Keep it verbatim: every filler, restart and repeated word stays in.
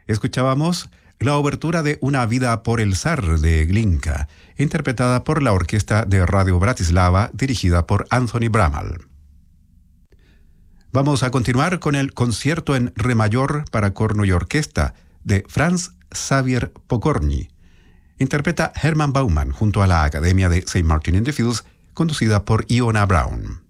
Escuchábamos la obertura de Una vida por el zar de Glinka, interpretada por la Orquesta de Radio Bratislava, dirigida por Anthony Bramall. Vamos a continuar con el concierto en re mayor para corno y orquesta de Franz Xavier Pokorny. Interpreta Hermann Baumann junto a la Academia de Saint Martin in the Fields, conducida por Iona Brown.